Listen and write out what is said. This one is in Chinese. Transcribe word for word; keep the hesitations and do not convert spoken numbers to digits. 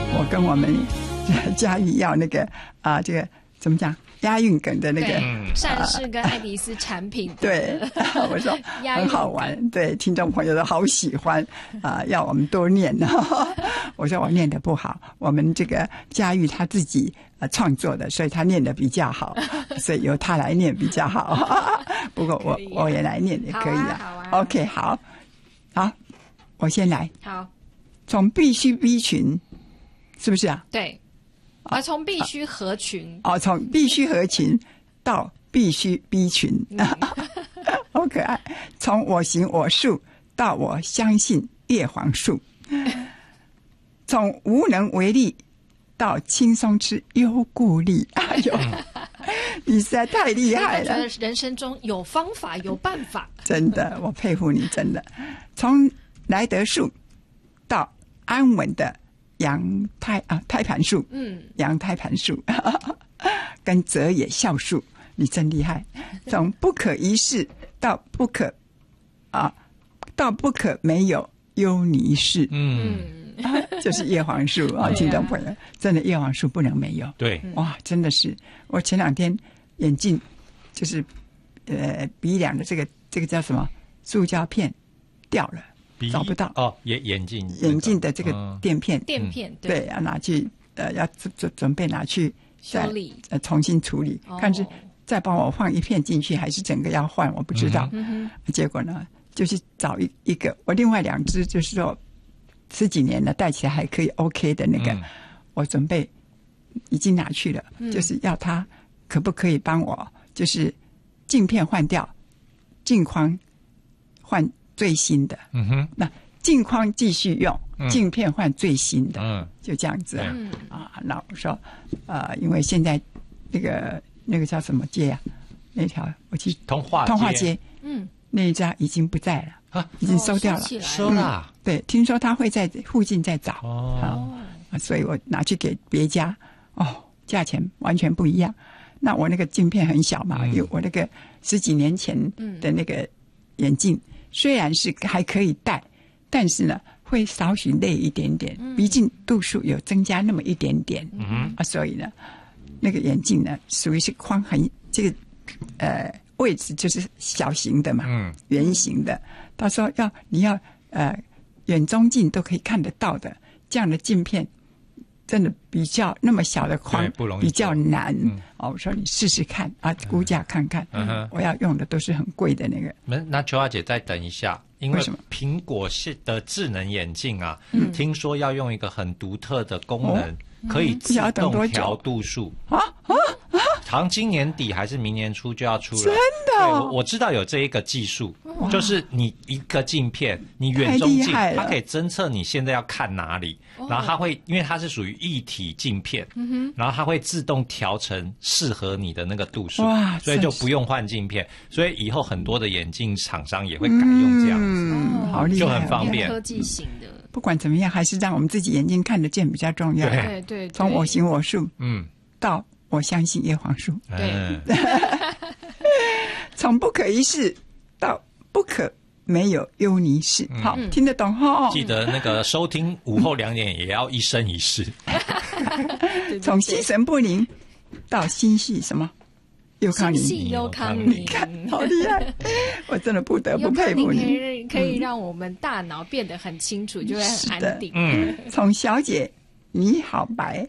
我跟我们嘉义要那个啊、呃，这个怎么讲？押韵梗的那个善事跟爱迪斯产品、呃、 对我说很好玩，对听众朋友都好喜欢啊、呃，要我们多念我说我念得不好，我们这个嘉玉他自己呃创作的，所以他念得比较好所以由他来念比较好不过我我也来念也可以啊， 好啊好啊 OK 好好我先来。 好， 从必须 B 群是不是啊？ 对啊，从必须合群哦，从必须合群到必须 B 群、嗯、好可爱。从我行我素到我相信叶黄素，从无能为力到轻松吃优固力。哎呦，你实在太厉害了！ 觉得人生中有方法有办法， 真的，我佩服你，真的。从来得素到安稳的阳胎啊，胎盘数，嗯，阳胎盘数，跟泽野酵素，你真厉害。从不可一世到不可啊，到不可没有优尼氏，嗯、啊，就是叶黄素啊，听众朋友，真的叶黄素不能没有。 对， 哇，真的是，我前两天眼镜就是呃鼻梁的这个这个叫什么塑胶片掉了。找不到哦，眼眼镜眼镜的这个垫片， 垫片对，要拿去呃，要准准备拿去修理， 呃，重新处理，哦、看是再帮我放一片进去，还是整个要换，我不知道。嗯、结果呢，就去找一一个，我另外两只就是说十几年了，戴起来还可以 OK 的那个，嗯、我准备已经拿去了，嗯、就是要他可不可以帮我，就是镜片换掉，镜框换。最新的，嗯哼，那镜框继续用，镜、嗯、片换最新的，嗯，就这样子啊。嗯、啊，那我说，呃，因为现在那个那个叫什么街啊？那条我去通化通化街，嗯，那一家已经不在了，啊，已经收掉了， 哦、 收了、嗯。 对，听说他会在附近再找，哦、啊，所以我拿去给别家，哦，价钱完全不一样。那我那个镜片很小嘛，嗯、有我那个十几年前的那个眼镜。嗯，虽然是还可以戴，但是呢会少许累一点点，毕竟度数有增加那么一点点，嗯啊，所以呢那个眼镜呢属于是框很这个呃位置就是小型的嘛，嗯，圆形的，到时候要你要呃远中近都可以看得到的这样的镜片。真的比较那么小的框比较难、嗯、哦。我说你试试看啊，估价看看。嗯、我要用的都是很贵的那个。 那那邱小姐再等一下，因为苹果是的智能眼镜啊，嗯、听说要用一个很独特的功能，哦、可以自动调度数啊啊啊！好像今年底还是明年初就要出了。 真的、哦？ 我我知道有这一个技术，就是你一个镜片，你远中近，它可以侦测你现在要看哪里。然后它会，因为它是属于一体镜片，嗯、然后它会自动调成适合你的那个度数，所以就不用换镜片。所以以后很多的眼镜厂商也会改用这样子， 嗯、好厉害， 就很方便。 科技型的， 不管怎么样，还是让我们自己眼睛看得见比较重要。 对对对， 从我行我素，嗯，到我相信叶黄素， 对， 从不可一世到不可。没有优尼氏，好、嗯、听得懂哈？ 记得那个收听午后两点也要一生一世。 从心神不宁到心系什么？优康宁， 心系优康宁， 看好厉害！我真的不得不佩服你。 可以可以让我们大脑变得很清楚，嗯、就会很安定。 嗯，从小姐你好白